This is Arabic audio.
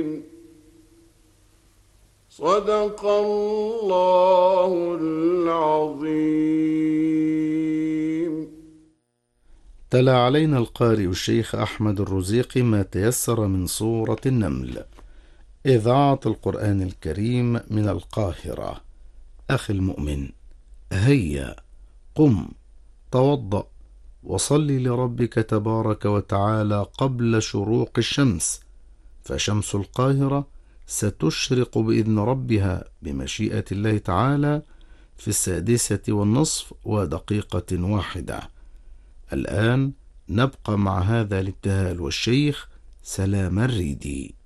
صدق الله العظيم. تلا علينا القارئ الشيخ أحمد الرزيقي ما تيسر من سورة النمل. إذاعة القرآن الكريم من القاهرة. أخي المؤمن، هيا قم، توضأ، وصل لربك تبارك وتعالى قبل شروق الشمس، فشمس القاهرة ستشرق بإذن ربها بمشيئة الله تعالى في 6:01. الآن نبقى مع هذا الابتهال والشيخ سلام الريدي.